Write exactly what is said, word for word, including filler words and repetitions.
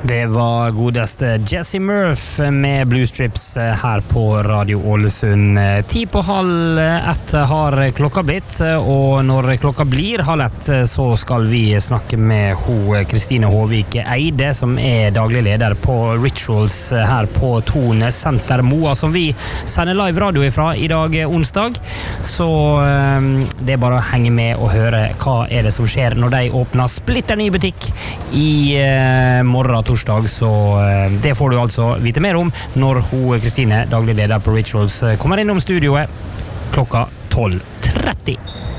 Det var godeste Jessie Murph med Blue Strips her på Radio Ålesund. Ti på halv ett har klokka blitt, og når klokka blir halv ett så skal vi snakke med ho Kristine Håvik Eide, som er daglig leder på Rituals her på Tone Senter Moa, som vi sender live radio ifra i dag onsdag. Så det er bare å henge med og høre hva er det som skjer når de åpner splitter ny butikk i morgen torsdag, så det får du altså vite mer om når hun Kristine, daglig leder på Rituals, kommer innom studioet klokka tolv tretti.